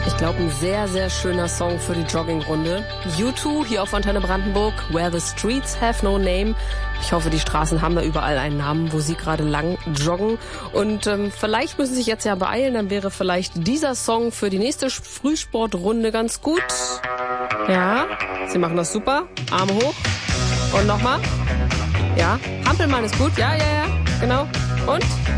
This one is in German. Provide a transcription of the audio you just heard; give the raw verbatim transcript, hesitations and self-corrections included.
Ich glaube, ein sehr, sehr schöner Song für die Joggingrunde. U zwei hier auf Antenne Brandenburg, Where the Streets Have No Name. Ich hoffe, die Straßen haben da überall einen Namen, wo sie gerade lang joggen. Und ähm, vielleicht müssen Sie sich jetzt ja beeilen, dann wäre vielleicht dieser Song für die nächste Frühsportrunde ganz gut. Ja, Sie machen das super. Arme hoch. Und nochmal. Ja, Hampelmann ist gut. Ja, ja, ja, genau. Und?